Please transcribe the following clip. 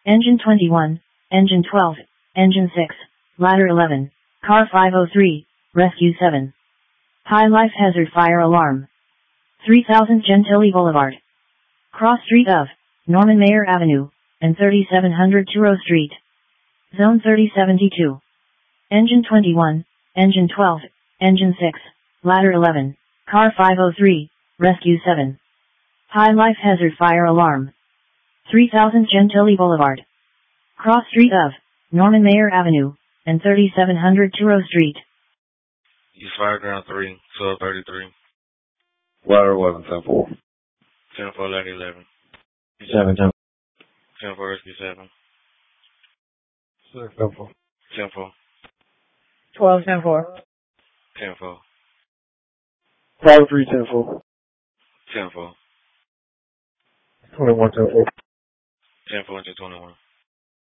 Engine 21, Engine 12, Engine 6, Ladder 11, Car 503, Rescue 7. High life hazard fire alarm. 3000 Gentilly Boulevard. Cross street of Norman Mayer Avenue and 3700 Turo Street. Zone 3072. Engine 21, Engine 12, Engine 6, Ladder 11, Car 503, Rescue 7. High life hazard fire alarm. 3000 Gentilly Boulevard. Cross street of Norman Mayer Avenue and 3700 Turo Street. East Fire Ground 3, sub 33. Ladder 11, 10-4. 10-4, Ladder 11. 7, 10. 10-4, Rescue 7. 6, 10-4. 10-4. 12, 10-4. 10-4. 5, 3, 10-4. 10-4. 21, 10-4. 10-4 into 21.